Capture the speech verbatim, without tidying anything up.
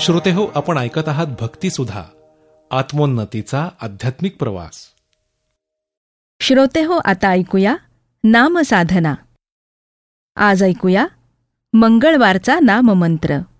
श्रोतेहो, आपण ऐकत आहात भक्तिसुधा, आत्मोन्नतीचा आध्यात्मिक प्रवास. श्रोतेहो, आता ऐकूया नामसाधना. आज ऐकूया मंगळवारचा नाममंत्र.